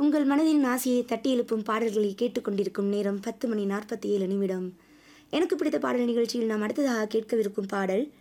உங்கள் மனதின் ஆசையை தட்டி எழுப்பும் பாடல்களை கேட்டுக்கொண்டிருக்கும் நேரம் 10 மணி 47 நிமிடம். எனக்கு பிடித்த பாடல் நிகழ்ச்சியில் நாம் அடுத்ததாக கேட்கவிருக்கும் பாடல்